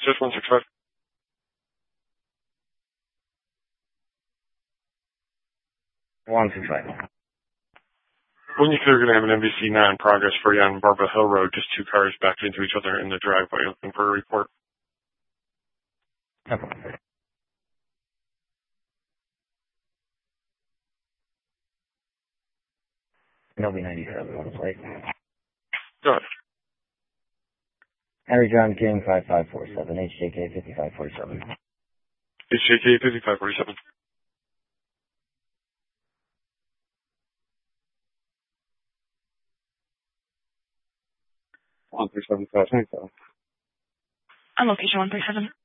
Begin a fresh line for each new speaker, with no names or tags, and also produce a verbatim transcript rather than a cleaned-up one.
Just one six five.
one six five.
When you clear, going to have an M V C nine progress for you on Barbara Hill Road, just two cars backed into each other in the driveway. Looking for a report.
Okay. N L B ninety-seven on the plate.
Go ahead.
Henry John King five five four seven, H J K fifty-five forty-seven.
H J K fifty-five forty-seven. one three seven five.
On location one three seven.